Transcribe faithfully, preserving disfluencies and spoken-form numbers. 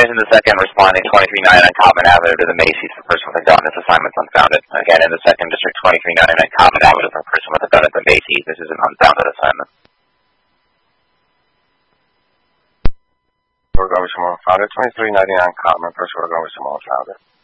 in the second, responding twenty-three ninety-nine Common Avenue to the Macy's for person with a gun. This assignment's unfounded. Again, in the second district, twenty-three ninety-nine Common Avenue for person with a gun at the Macy's. This is an unfounded assignment. We're going to unfounded. twenty-three ninety-nine Common, person with a gun was unfounded.